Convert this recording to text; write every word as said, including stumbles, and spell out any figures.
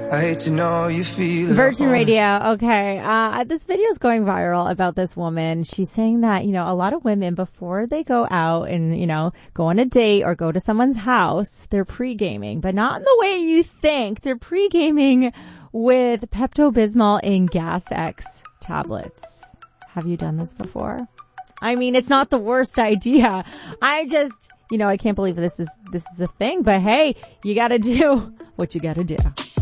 I hate to know you feel Virgin Radio. Okay. Uh, this video is going viral about this woman. She's saying that, you know, a lot of women, before they go out and, you know, go on a date or go to someone's house, they're pre-gaming, but not in the way you think. They're pre-gaming with Pepto-Bismol and Gas-X tablets. Have you done this before? I mean, it's not the worst idea. I just, you know, I can't believe this is, this is a thing, but hey, you gotta do what you gotta do.